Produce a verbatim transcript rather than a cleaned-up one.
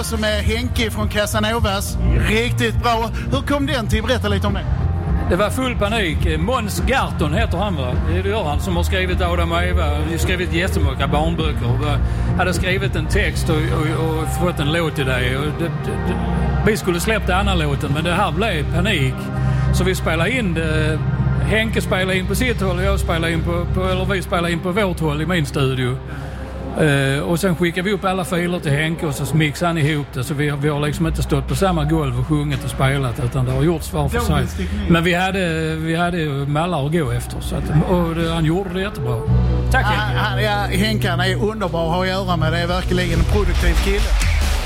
också med Henke från Casanovas. Riktigt bra. Hur kom den till? Berätta lite om det. Det var full panik. Måns Garton heter han, va? Det gör han, som har skrivit Adam och Eva. Han har skrivit jättemånga barnböcker. Och hade skrivit en text och, och, och fått en låt till dig. Och det, det, vi skulle släppa den andra låten, men det här blev panik. Så vi spelade in det. Henke spelade in på sitt håll och jag spelade in på, på eller vi spelade in på vårt håll i min studio. Uh, och sen skickade vi upp alla filer till Henke och så mixade han ihop det, så vi, vi har liksom inte stått på samma golv och sjungit och spelat, utan det har gjorts var för sig. Men vi hade, vi hade mallar att gå efter, så att, och det, han gjorde det jättebra. Tack Henke. Ja, ja, Henke är underbar att ha att göra med, det är verkligen en produktiv kille.